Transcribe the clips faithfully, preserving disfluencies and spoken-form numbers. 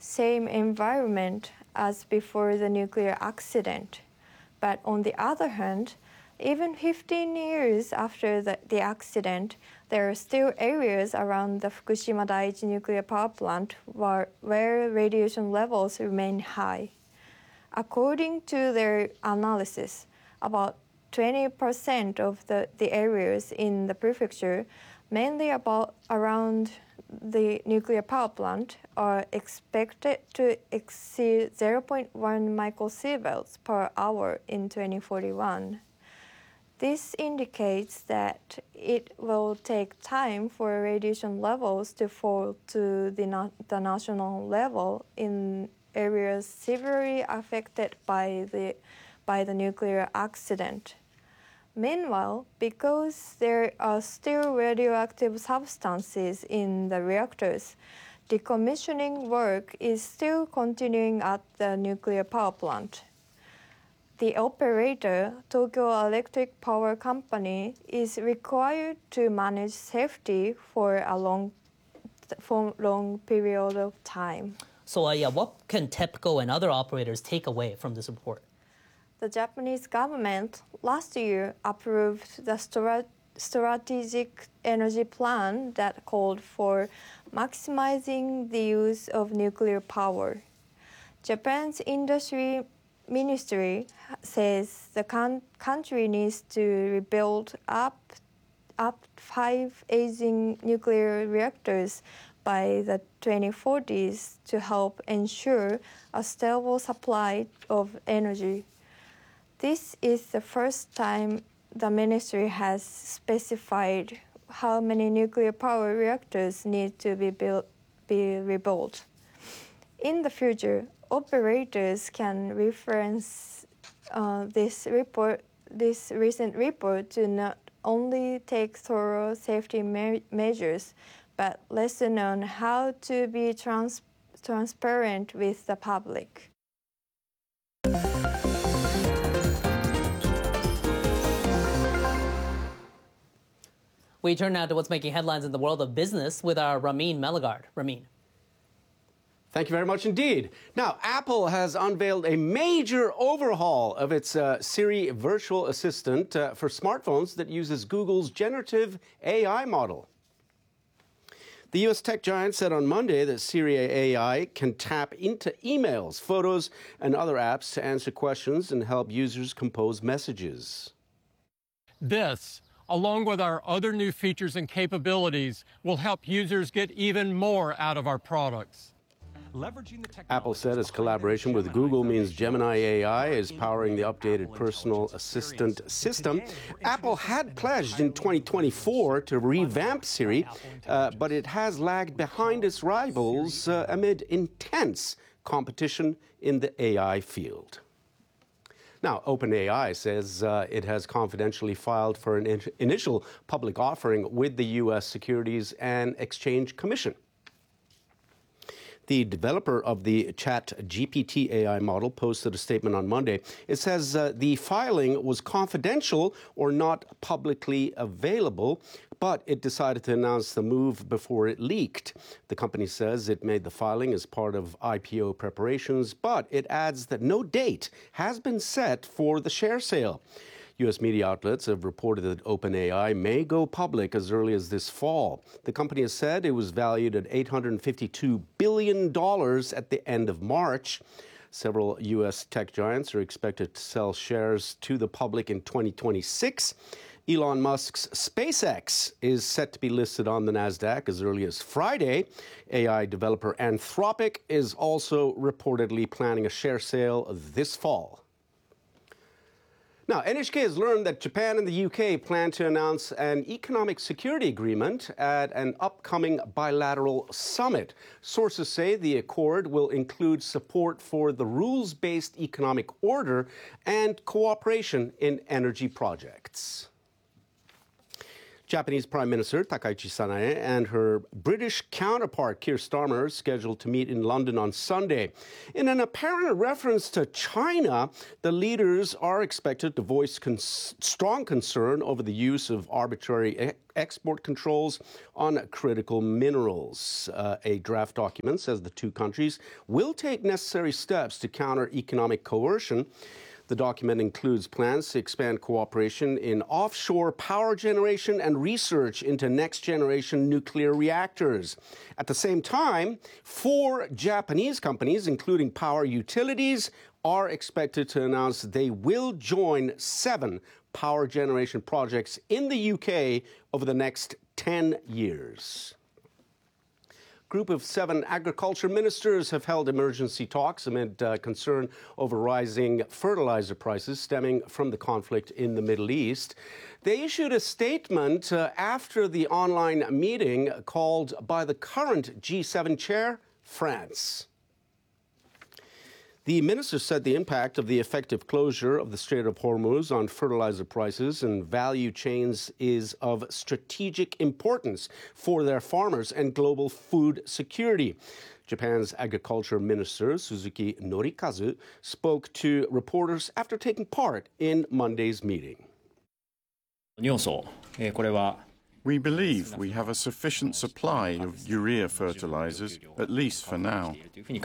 same environment as before the nuclear accident. But on the other hand, even fifteen years after the, the accident, there are still areas around the Fukushima Daiichi nuclear power plant where, where radiation levels remain high. According to their analysis, about twenty percent of the, the areas in the prefecture, mainly about around the nuclear power plant, are expected to exceed zero point one microsieverts per hour in twenty forty-one. This indicates that it will take time for radiation levels to fall to the, na the national level in areas severely affected by the, by the nuclear accident. Meanwhile, because there are still radioactive substances in the reactors, decommissioning work is still continuing at the nuclear power plant. The operator, Tokyo Electric Power Company, is required to manage safety for a long, for long period of time. So uh, yeah, what can TEPCO and other operators take away from this report? The Japanese government last year approved the strat strategic energy plan that called for maximizing the use of nuclear power. Japan's industry ministry says the con country needs to rebuild up, up five aging nuclear reactors by the twenty forties to help ensure a stable supply of energy. This is the first time the ministry has specified how many nuclear power reactors need to be built, be rebuilt. In the future, operators can reference uh, this report, this recent report, to not only take thorough safety me measures, but lesson on how to be trans transparent with the public. We turn now to what's making headlines in the world of business with our Ramin Melagard. Ramin. Thank you very much indeed. Now, Apple has unveiled a major overhaul of its uh, Siri virtual assistant uh, for smartphones that uses Google's generative A I model. The U S tech giant said on Monday that Siri A I can tap into emails, photos, and other apps to answer questions and help users compose messages. This, along with our other new features and capabilities, will help users get even more out of our products. Apple said its collaboration with Google means Gemini A I is powering the updated personal assistant system. Apple had pledged in twenty twenty-four to revamp Siri, uh, but it has lagged behind its rivals uh, amid intense competition in the A I field. Now, OpenAI says uh, it has confidentially filed for an in initial public offering with the U S Securities and Exchange Commission. The developer of the ChatGPT A I model posted a statement on Monday. It says uh, the filing was confidential or not publicly available, but it decided to announce the move before it leaked. The company says it made the filing as part of I P O preparations, but it adds that no date has been set for the share sale. U S media outlets have reported that OpenAI may go public as early as this fall. The company has said it was valued at eight hundred fifty-two billion dollars at the end of March. Several U S tech giants are expected to sell shares to the public in twenty twenty-six. Elon Musk's SpaceX is set to be listed on the NASDAQ as early as Friday. A I developer Anthropic is also reportedly planning a share sale this fall. Now, N H K has learned that Japan and the U K plan to announce an economic security agreement at an upcoming bilateral summit. Sources say the accord will include support for the rules-based economic order and cooperation in energy projects. Japanese Prime Minister Takaichi Sanae and her British counterpart Keir Starmer are scheduled to meet in London on Sunday. In an apparent reference to China, the leaders are expected to voice cons- strong concern over the use of arbitrary e- export controls on critical minerals. Uh, a draft document says the two countries will take necessary steps to counter economic coercion. The document includes plans to expand cooperation in offshore power generation and research into next-generation nuclear reactors. At the same time, four Japanese companies, including power utilities, are expected to announce they will join seven power generation projects in the U K over the next ten years. Group of seven agriculture ministers have held emergency talks amid uh, concern over rising fertilizer prices stemming from the conflict in the Middle East. They issued a statement uh, after the online meeting called by the current G seven chair, France. The minister said the impact of the effective closure of the Strait of Hormuz on fertilizer prices and value chains is of strategic importance for their farmers and global food security. Japan's agriculture minister, Suzuki Norikazu, spoke to reporters after taking part in Monday's meeting. We believe we have a sufficient supply of urea fertilizers, at least for now.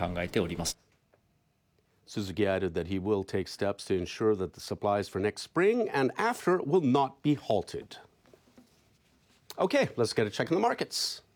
Suzuki added that he will take steps to ensure that the supplies for next spring and after will not be halted. Okay, let's get a check on the markets.